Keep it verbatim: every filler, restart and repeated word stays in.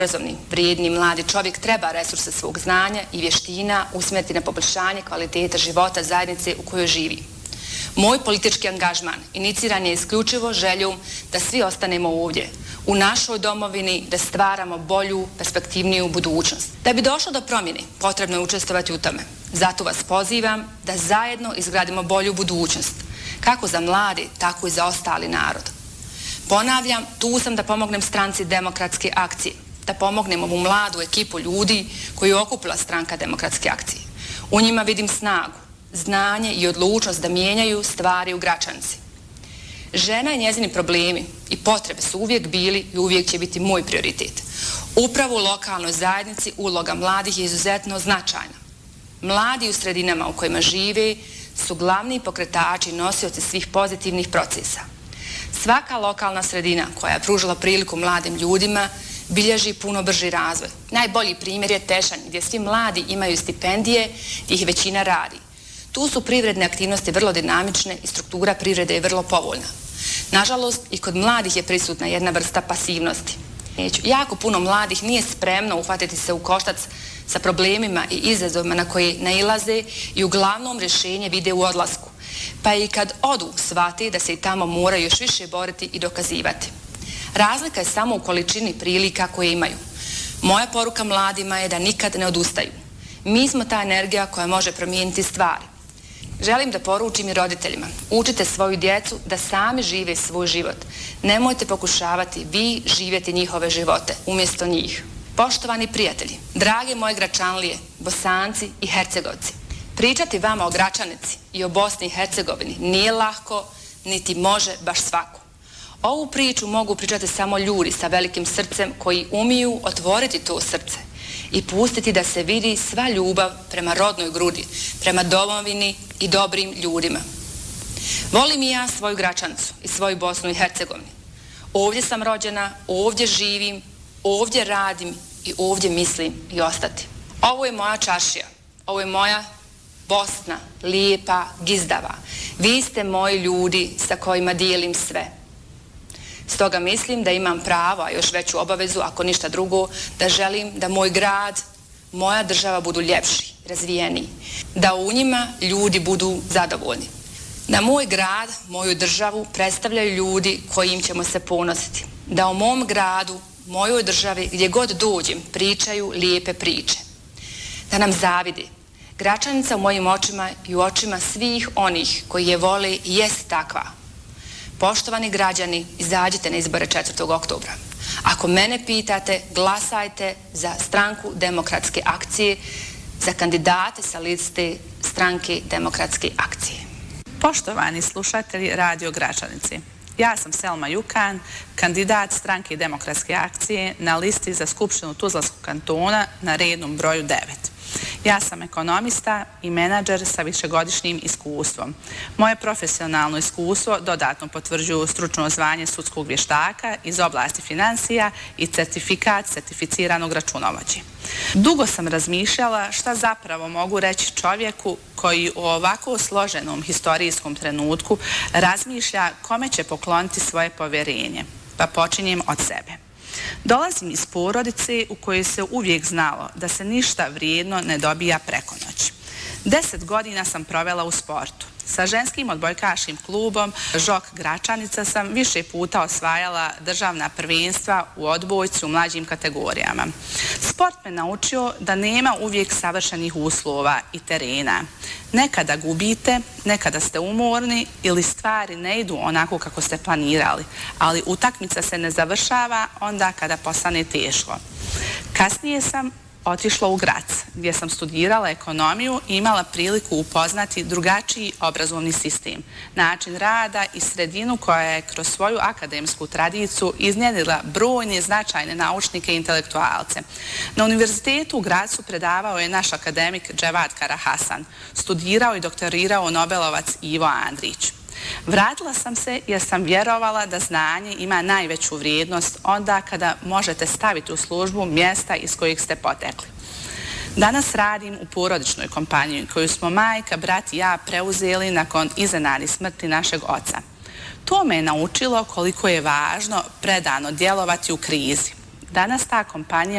Obrazovni, vrijedni, mladi čovjek treba resurse svog znanja i vještina usmjeriti na poboljšanje kvaliteta života zajednice u kojoj živi. Moj politički angažman iniciran je isključivo željom da svi ostanemo ovdje, u našoj domovini, da stvaramo bolju, perspektivniju budućnost. Da bi došlo do promjene, potrebno je učestvovati u tome. Zato vas pozivam da zajedno izgradimo bolju budućnost, kako za mladi, tako i za ostali narod. Ponavljam, tu sam da pomognem stranci Demokratske akcije, da pomognem ovu mladu ekipu ljudi koju je okupila stranka Demokratske akcije. U njima vidim snagu, znanje i odlučnost da mijenjaju stvari u Gračanici. Žena i njezini problemi i potrebe su uvijek bili i uvijek će biti moj prioritet. Upravo u lokalnoj zajednici uloga mladih je izuzetno značajna. Mladi u sredinama u kojima žive su glavni pokretači i nosioci svih pozitivnih procesa. Svaka lokalna sredina koja je pružila priliku mladim ljudima bilježi puno brži razvoj. Najbolji primjer je Tešanj, gdje svi mladi imaju stipendije, gdje ih većina radi. Tu su privredne aktivnosti vrlo dinamične i struktura privrede je vrlo povoljna. Nažalost, i kod mladih je prisutna jedna vrsta pasivnosti. Jako puno mladih nije spremno uhvatiti se u koštac sa problemima i izazovima na koje nailaze i uglavnom rješenje vide u odlasku. Pa i kad odu, shvate da se i tamo moraju još više boriti i dokazivati. Razlika je samo u količini prilika koje imaju. Moja poruka mladima je da nikad ne odustaju. Mi smo ta energija koja može promijeniti stvari. Želim da poručim i roditeljima. Učite svoju djecu da sami žive svoj život. Nemojte pokušavati vi živjeti njihove živote umjesto njih. Poštovani prijatelji, drage moje Gračanlije, Bosanci i Hercegovci, pričati vama o Gračanici i o Bosni i Hercegovini nije lahko, niti može baš svako. Ovu priču mogu pričati samo ljudi sa velikim srcem koji umiju otvoriti to srce i pustiti da se vidi sva ljubav prema rodnoj grudi, prema domovini i dobrim ljudima. Volim i ja svoju Gračanicu i svoju Bosnu i Hercegovinu. Ovdje sam rođena, ovdje živim, ovdje radim i ovdje mislim i ostati. Ovo je moja čaršija, ovo je moja Bosna, lijepa, gizdava. Vi ste moji ljudi sa kojima dijelim sve. Stoga mislim da imam pravo, a još veću obavezu, ako ništa drugo, da želim da moj grad, moja država budu ljepši, razvijeniji. Da u njima ljudi budu zadovoljni. Da moj grad, moju državu predstavljaju ljudi kojim ćemo se ponositi. Da u mom gradu, mojoj državi, gdje god dođem, pričaju lijepe priče. Da nam zavide. Gračanica u mojim očima i u očima svih onih koji je vole i jest takva. Poštovani građani, izađite na izbore četvrtog oktobra. Ako mene pitate, glasajte za stranku Demokratske akcije, za kandidate sa liste stranke Demokratske akcije. Poštovani slušatelji Radio Gračanice, ja sam Selma Jukan, kandidat stranke Demokratske akcije na listi za Skupštinu Tuzlanskog kantona na rednom broju devet. Ja sam ekonomista i menadžer sa višegodišnjim iskustvom. Moje profesionalno iskustvo dodatno potvrđuju stručno zvanje sudskog vještaka iz oblasti financija i certifikat certificiranog računovođe. Dugo sam razmišljala šta zapravo mogu reći čovjeku koji u ovako složenom historijskom trenutku razmišlja kome će pokloniti svoje povjerenje. Pa počinjem od sebe. Dolazim iz porodice u kojoj se uvijek znalo da se ništa vrijedno ne dobija preko noći. Deset godina sam provela u sportu. Sa ženskim odbojkaškim klubom Žok Gračanica sam više puta osvajala državna prvenstva u odbojcu u mlađim kategorijama. Sport me naučio da nema uvijek savršenih uslova i terena. Nekada gubite, nekada ste umorni ili stvari ne idu onako kako ste planirali, ali utakmica se ne završava onda kada postane teško. Kasnije sam otišla u Grac, gdje sam studirala ekonomiju i imala priliku upoznati drugačiji obrazovni sistem, način rada i sredinu koja je kroz svoju akademsku tradiciju iznjedila brojne značajne naučnike i intelektualce. Na univerzitetu u Gracu predavao je naš akademik Dževad Karahasan, studirao i doktorirao Nobelovac Ivo Andrić. Vratila sam se jer sam vjerovala da znanje ima najveću vrijednost onda kada možete staviti u službu mjesta iz kojeg ste potekli. Danas radim u porodičnoj kompaniji koju smo majka, brat i ja preuzeli nakon iznenadne smrti našeg oca. To me je naučilo koliko je važno predano djelovati u krizi. Danas ta kompanija